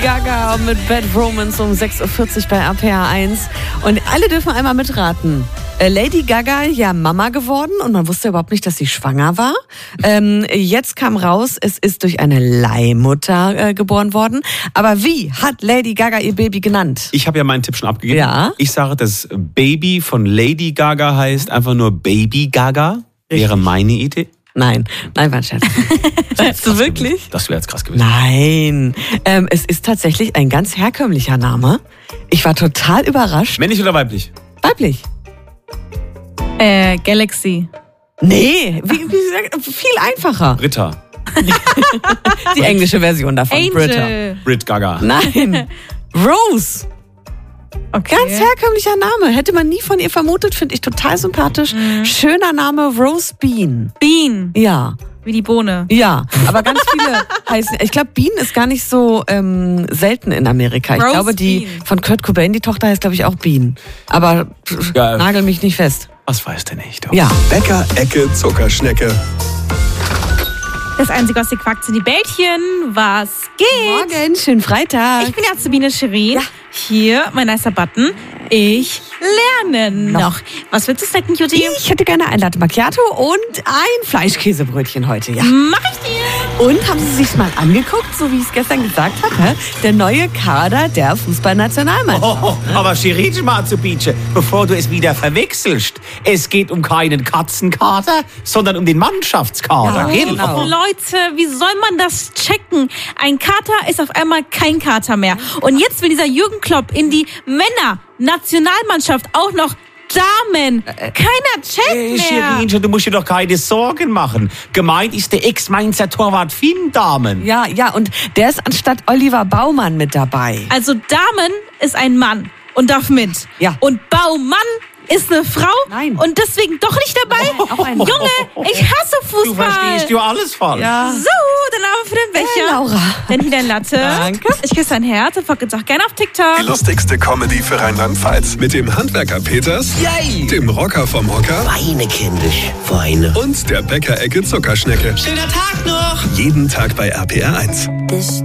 Gaga mit Bad Romance um 6.40 Uhr bei RPR 1. Und alle dürfen einmal mitraten. Lady Gaga, ja Mama geworden und man wusste überhaupt nicht, dass sie schwanger war. Jetzt kam raus, es ist durch eine Leihmutter geboren worden. Aber wie hat Lady Gaga ihr Baby genannt? Ich habe ja meinen Tipp schon abgegeben. Ja. Ich sage, das Baby von Lady Gaga heißt einfach nur Baby Gaga. Richtig. Wäre meine Idee. Nein, war ein Scherz. Weißt du wirklich? Das wäre jetzt krass gewesen. Nein, es ist tatsächlich ein ganz herkömmlicher Name. Ich war total überrascht. Männlich oder weiblich? Weiblich. Galaxy. Nee, viel einfacher. Britta. Die englische Version davon. Britta. Angel. Brit Gaga. Nein, Rose. Okay. Ganz herkömmlicher Name. Hätte man nie von ihr vermutet, finde ich total sympathisch. Schöner Name, Rose Bean. Bean. Ja, Wie die Bohne. ja. Aber ganz viele heißen, ich glaube, Bean ist gar nicht so selten in Amerika. Ich Rose glaube, die Bean. von Kurt Cobain, die Tochter heißt, glaube ich, auch Bean. Aber Ja. nagel mich nicht fest. Was weiß der nicht? Ja. Bäcker Ecke Zuckerschnecke. Das einzige aus die Quacks sind die Bällchen. Was geht? Morgen, schönen Freitag. Ich bin ja Sabine Shirin. Ja. Hier, mein nicer Button. Ich lerne noch. Was willst du snacken, Juti? Ich hätte gerne ein Latte Macchiato und ein Fleischkäsebrötchen heute, ja. Mach ich dir. Und haben Sie sich mal angeguckt, so wie ich es gestern gesagt habe, der neue Kader der Fußballnationalmannschaft. Oh, aber Shirin Matsubice, bevor du es wieder verwechselst, es geht um keinen Katzenkater, sondern um den Mannschaftskader, Ja, gell? genau. Leute, wie soll man das checken? Ein Kater ist auf einmal kein Kater mehr. Und jetzt will dieser Jürgen Klopp in die Männer-Nationalmannschaft auch noch Damen. Keiner checkt mehr. Shirin, du musst dir doch keine Sorgen machen. Gemeint ist der Ex-Mainzer Torwart Finn Dahmen. Ja, und der ist anstatt Oliver Baumann mit dabei. Also Damen ist ein Mann und darf mit. Ja. Und Baumann ist eine Frau Nein. und deswegen doch nicht dabei. Auch ein- Junge, ich hasse Fußball. Du verstehst ja alles falsch. Ja. So, dann haben wir für den Becher. Laura. Dann wieder ein Latte. Danke. Ich küsse dein Herz und folgt uns auch gerne auf Die TikTok. lustigste Comedy für Rheinland-Pfalz. Mit dem Handwerker Peters, Yay! dem Rocker vom Hocker Weine, kindisch, weine. und der Bäcker Ecke Zuckerschnecke. Schöner Tag noch! Jeden Tag bei RPR 1.